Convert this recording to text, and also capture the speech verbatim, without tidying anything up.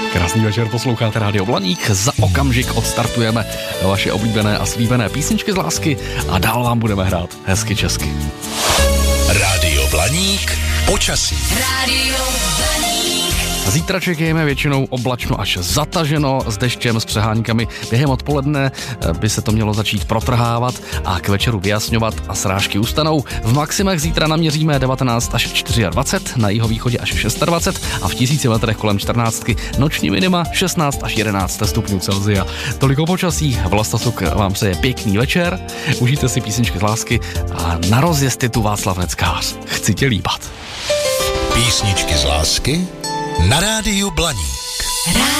Krásný večer, posloucháte Rádio Blaník. Za okamžik odstartujeme vaše oblíbené a slíbené písničky z lásky a dál vám budeme hrát hezky česky. Rádio Blaník, počasí. Rádio Blaník. Zítra čekejme většinou oblačno až zataženo s deštěm, s přeháňkami. Během odpoledne by se to mělo začít protrhávat a k večeru vyjasňovat a srážky ustanou. V maximech zítra naměříme devatenáct až dvacet čtyři, na jihovýchodě až dvacet šest a v tisíci metrech kolem čtrnáct. Noční minima šestnáct až jedenáct stupňů Celsia. Toliko počasí, Vlastosuk vám přeje pěkný večer, užijte si písničky z lásky a na rozjezd je tu Václav Neckář. Chci tě líbat. Písničky z lásky na Rádiu Blaník.